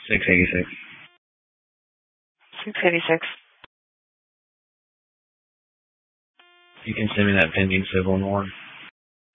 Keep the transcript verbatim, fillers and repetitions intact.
six eighty-six. six eighty-six. You can send me that pending civil and warrant.